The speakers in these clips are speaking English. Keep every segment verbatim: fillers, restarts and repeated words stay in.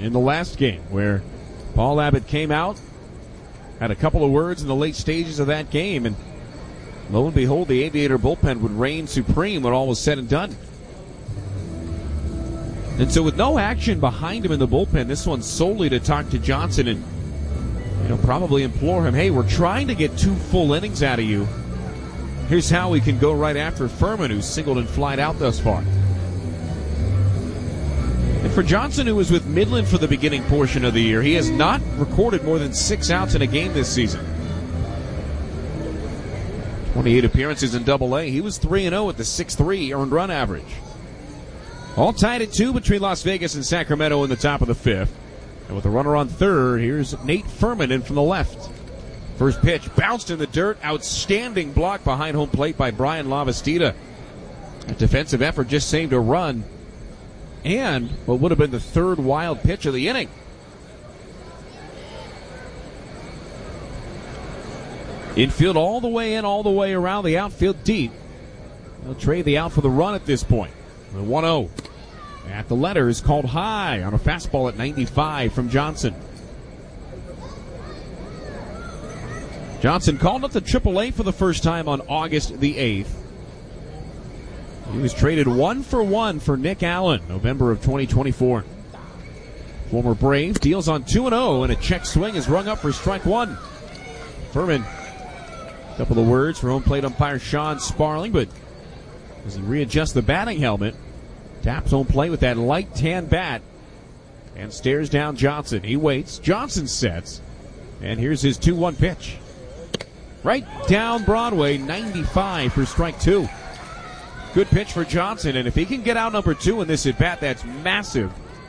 in the last game where Paul Abbott came out, had a couple of words in the late stages of that game, and lo and behold, the Aviator bullpen would reign supreme when all was said and done. And so with no action behind him in the bullpen, this one's solely to talk to Johnson and, you know, probably implore him, hey, we're trying to get two full innings out of you. Here's how we can go right after Furman, who's singled and flied out thus far. And for Johnson, who was with Midland for the beginning portion of the year, he has not recorded more than six outs in a game this season. twenty-eight appearances in Double A. He was three and oh at the six three earned run average. All tied at two between Las Vegas and Sacramento in the top of the fifth. And with a runner on third, here's Nate Furman in from the left. First pitch bounced in the dirt. Outstanding block behind home plate by Brian Lavastida. A defensive effort just saved a run. And what would have been the third wild pitch of the inning. Infield all the way in, all the way around, the outfield deep. They'll trade the out for the run at this point. The one oh at the letters, called high on a fastball at ninety-five from Johnson. Johnson called up to triple A for the first time on August the eighth. He was traded one for one for Nick Allen, November of twenty twenty-four. Former Brave deals on two and oh, and a check swing is rung up for strike one. Furman, a couple of words for home plate umpire Sean Sparling, but as he readjusts the batting helmet, taps home plate with that light tan bat and stares down Johnson. He waits. Johnson sets, and here's his two one pitch. Right down Broadway, ninety-five for strike two. Good pitch for Johnson, and if he can get out number two in this at-bat, that's massive.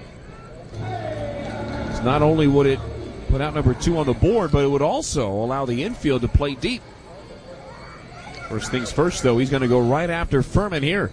It's not only would it put out number two on the board, but it would also allow the infield to play deep. First things first, though, he's going to go right after Furman here.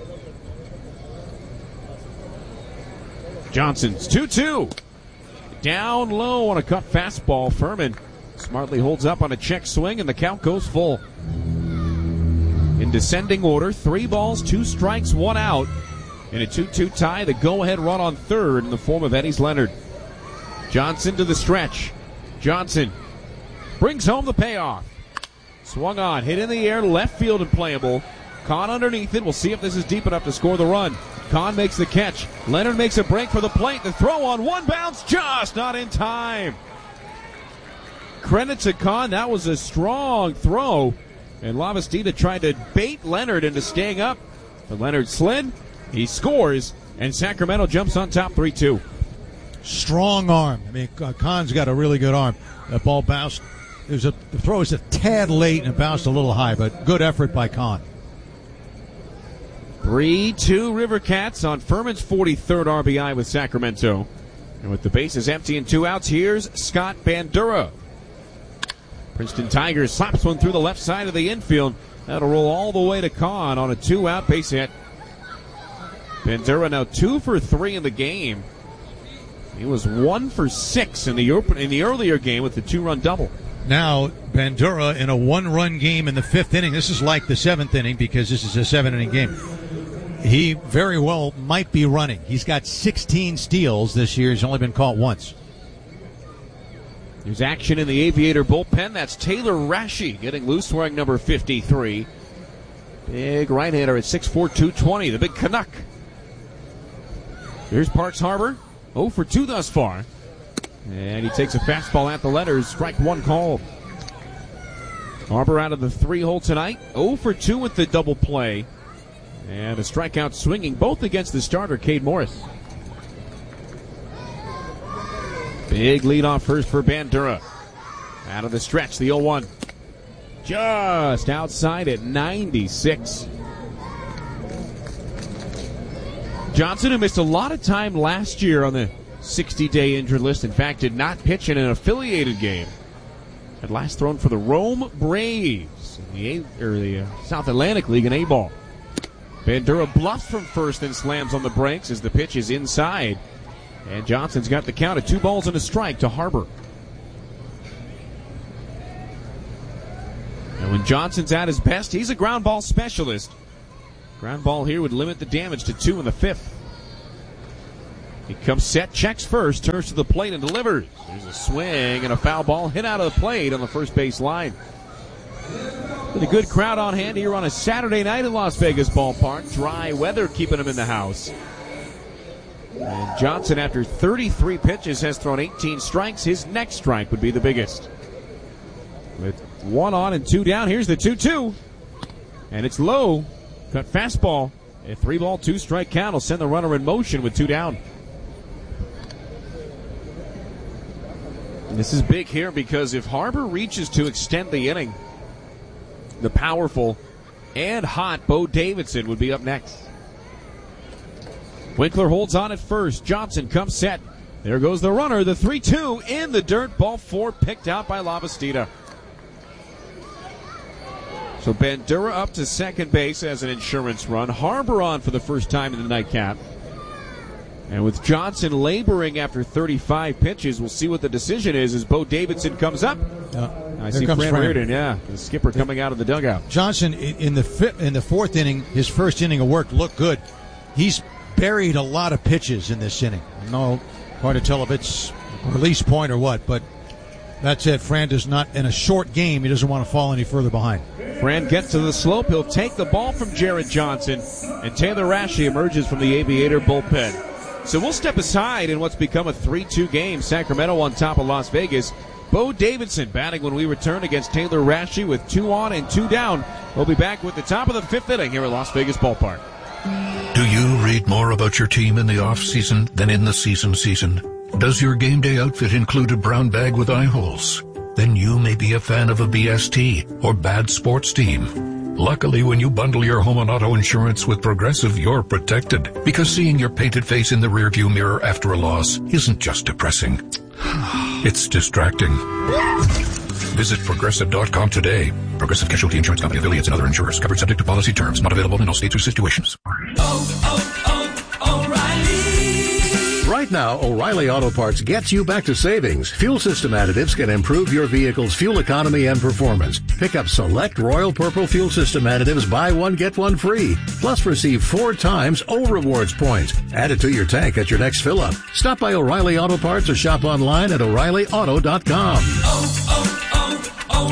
Johnson's two two. Down low on a cut fastball. Furman smartly holds up on a check swing, and the count goes full. In descending order, three balls, two strikes, one out. In a two two tie, the go-ahead run on third in the form of Eddie's Leonard. Johnson to the stretch. Johnson brings home the payoff. Swung on, hit in the air, left field and playable. Kahn underneath it. We'll see if this is deep enough to score the run. Kahn makes the catch. Leonard makes a break for the plate. The throw on one bounce, just not in time. Credit to Kahn. That was a strong throw. And Lavastida tried to bait Leonard into staying up. But Leonard slid. He scores. And Sacramento jumps on top three two. Strong arm. I mean, Kahn's got a really good arm. That ball bounced. It was a, the throw was a tad late and it bounced a little high, but good effort by Kahn. three two River Cats on Furman's forty-third R B I with Sacramento. And with the bases empty and two outs, here's Scott Bandura. Princeton Tigers slaps one through the left side of the infield. That'll roll all the way to Kahn on a two-out base hit. Bandura now two for three in the game. He was one for six in the open, in the earlier game with the two-run double. Now, Bandura in a one-run game in the fifth inning. This is like the seventh inning because this is a seven-inning game. He very well might be running. He's got sixteen steals this year. He's only been caught once. There's action in the Aviator bullpen. That's Taylor Rashi getting loose, wearing number fifty-three. Big right-hander at six four, two twenty, the big Canuck. Here's Parks Harbor, oh for two thus far. And he takes a fastball at the letters, strike one called. Harbor out of the three-hole tonight, oh for two with the double play. And a strikeout swinging, both against the starter, Cade Morris. Big lead off first for Bandura. Out of the stretch, the oh one. Just outside at ninety-six. Johnson, who missed a lot of time last year on the sixty-day injured list, in fact, did not pitch in an affiliated game. Had last thrown for the Rome Braves in the, a- or the uh, South Atlantic League in A-ball. Bandura bluffs from first and slams on the brakes as the pitch is inside. And Johnson's got the count of two balls and a strike to Harbor. And when Johnson's at his best, he's a ground ball specialist. Ground ball here would limit the damage to two in the fifth. He comes set, checks first, turns to the plate and delivers. There's a swing and a foul ball hit out of the plate on the first base line. With a good crowd on hand here on a Saturday night at Las Vegas Ballpark. Dry weather keeping him in the house. And Johnson, after thirty-three pitches, has thrown eighteen strikes. His next strike would be the biggest. With one on and two down, here's the two two. And it's low. Cut fastball. A three ball, two strike count will send the runner in motion with two down. And this is big here because if Harbor reaches to extend the inning, the powerful and hot Bo Davidson would be up next. Winkler holds on at first. Johnson comes set. There goes the runner. The three two in the dirt. Ball four picked out by Lavastida. So Bandura up to second base as an insurance run. Harbor on for the first time in the nightcap. And with Johnson laboring after thirty-five pitches, we'll see what the decision is as Bo Davidson comes up. Uh, I see Fran Reardon, yeah, the skipper coming out of the dugout. Johnson in the fifth, in the fourth inning, his first inning of work looked good. He's buried a lot of pitches in this inning. No, hard to tell if it's release point or what, but that's it. Fran does not, in a short game, he doesn't want to fall any further behind. Fran gets to the slope. He'll take the ball from Jared Johnson, and Taylor Rashi emerges from the Aviator bullpen. So we'll step aside in what's become a three two game. Sacramento on top of Las Vegas. Bo Davidson batting when we return against Taylor Rashi with two on and two down. We'll be back with the top of the fifth inning here at Las Vegas Ballpark. Do you read more about your team in the off-season than in the season season? Does your game day outfit include a brown bag with eye holes? Then you may be a fan of a B S T or bad sports team. Luckily, when you bundle your home and auto insurance with Progressive, you're protected. Because seeing your painted face in the rearview mirror after a loss isn't just depressing. It's distracting. Visit Progressive dot com today. Progressive Casualty Insurance Company, affiliates, and other insurers. Covered subject to policy terms. Not available in all states or situations. Oh, oh, oh, O'Reilly! Right now, O'Reilly Auto Parts gets you back to savings. Fuel system additives can improve your vehicle's fuel economy and performance. Pick up select Royal Purple fuel system additives, buy one, get one free. Plus receive four times O Rewards points. Add it to your tank at your next fill-up. Stop by O'Reilly Auto Parts or shop online at O'Reilly Auto dot com. Oh,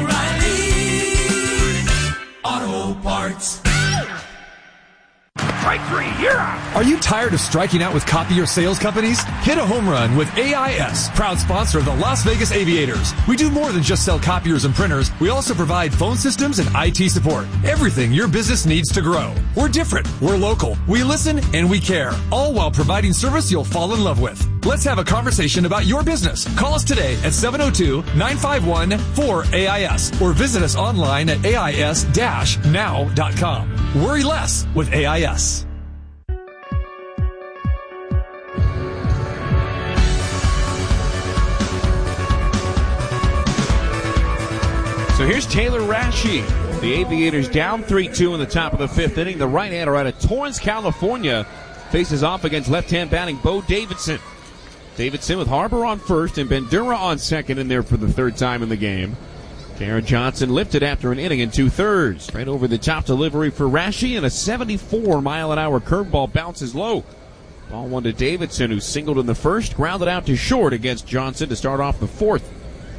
oh, oh, O'Reilly Auto Parts. Strike three, you're out. Are you tired of striking out with copier sales companies? Hit a home run with A I S, proud sponsor of the Las Vegas Aviators. We do more than just sell copiers and printers. We also provide phone systems and I T support. Everything your business needs to grow. We're different. We're local. We listen and we care, all while providing service you'll fall in love with. Let's have a conversation about your business. Call us today at seven oh two, nine five one, four A I S or visit us online at A I S dash now dot com. Worry less with A I S. So here's Taylor Rashi. The Aviators down three two in the top of the fifth inning. The right-hander out of Torrance, California, faces off against left-hand batting Bo Davidson. Davidson with Harbor on first and Bandura on second in there for the third time in the game. Jared Johnson lifted after an inning and two-thirds. Right over the top delivery for Rashi, and a seventy-four mile an hour curveball bounces low. Ball one to Davidson, who singled in the first, grounded out to short against Johnson to start off the fourth.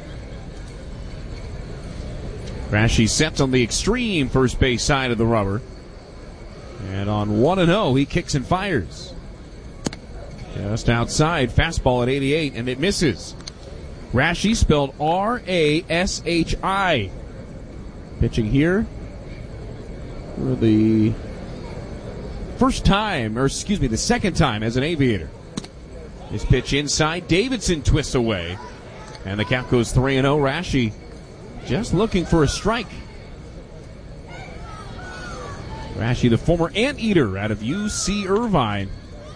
Rashi sets on the extreme first base side of the rubber. And on one and oh, he kicks and fires. Just outside, fastball at eighty-eight, and it misses. Rashi, spelled R A S H I. Pitching here for the first time, or excuse me, the second time as an Aviator. His pitch inside, Davidson twists away. And the count goes three and oh. Rashi just looking for a strike. Rashi, the former anteater out of U C Irvine.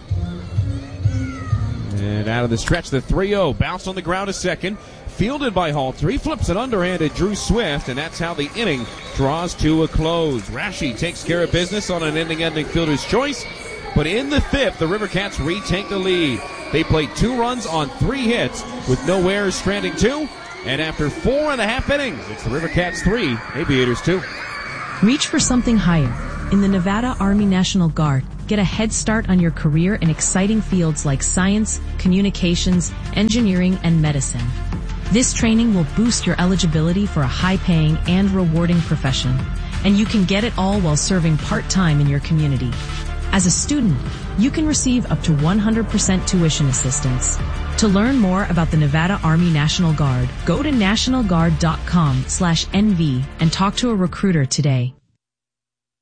And out of the stretch, the three oh. Bounced on the ground a second. Fielded by Halter. He flips it underhanded Drew Swift, and that's how the inning draws to a close. Rashi takes care of business on an inning-ending fielder's choice. But in the fifth, the River Cats retake the lead. They played two runs on three hits with no errors, stranding two. And after four and a half innings, it's the River Cats three, Aviators two. Reach for something higher. In the Nevada Army National Guard, get a head start on your career in exciting fields like science, communications, engineering, and medicine. This training will boost your eligibility for a high-paying and rewarding profession, and you can get it all while serving part-time in your community. As a student, you can receive up to one hundred percent tuition assistance. To learn more about the Nevada Army National Guard, go to national guard dot com slash N V and talk to a recruiter today.